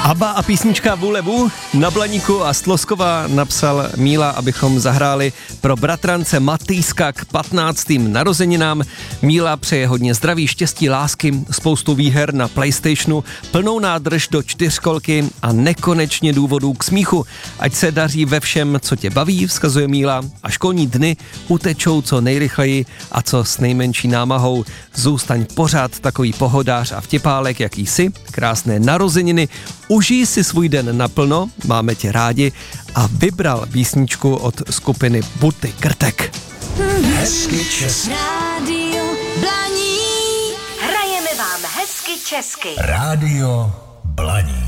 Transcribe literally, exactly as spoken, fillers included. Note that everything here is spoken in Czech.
Abba a písnička Vůlevu na Blaníku a Slozkova napsal Míla, abychom zahráli pro bratrance Matýska k patnáctým narozeninám. Míla přeje hodně zdraví, štěstí, lásky, spoustu výher na PlayStationu, plnou nádrž do čtyřkolky a nekonečně důvodů k smíchu. Ať se daří ve všem, co tě baví, vzkazuje Míla, a školní dny utečou co nejrychleji a co s nejmenší námahou. Zůstaň pořád takový pohodář a vtipálek, jaký jsi. Krásné narozeniny, užij si svůj den naplno, máme tě rádi, a vybral písničku od skupiny Buty Krtek. Hezky česky. Rádio Blaník. Hrajeme vám hezky česky. Rádio Blaník.